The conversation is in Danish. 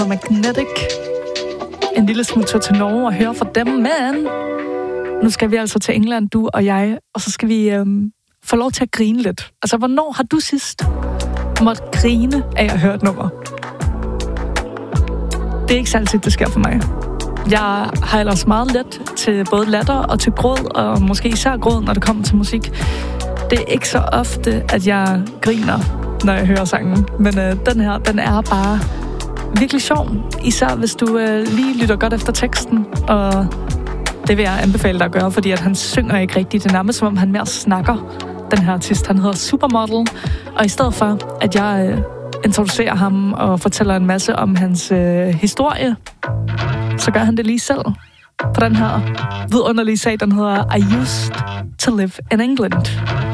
Magnetic. En lille smuttur til Norge og høre fra dem, men nu skal vi altså til England, du og jeg, og så skal vi få lov til at grine lidt. Altså, hvornår har du sidst måtte grine af at høre et nummer? Det er ikke så altid, det sker for mig. Jeg har ellers meget let til både latter og til gråd, og måske især gråd, når det kommer til musik. Det er ikke så ofte, at jeg griner, når jeg hører sangen, men den her, den er bare virkelig sjov. Især hvis du lige lytter godt efter teksten, og det vil jeg anbefale dig at gøre, fordi at han synger ikke rigtigt. Det er nærmest som om han mere snakker, den her artist. Han hedder Supermodel, og i stedet for, at jeg introducerer ham og fortæller en masse om hans historie, så gør han det lige selv. For den her vidunderlige sag, den hedder I Used to Live in England.